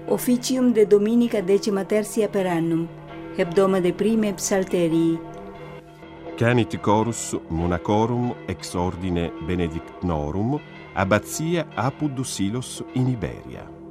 Officium de Dominica 13 per annum, hebdoma de prime psalterii. Canit chorus monacorum ex ordine benedictnorum, abbazia Apud Silos in Iberia.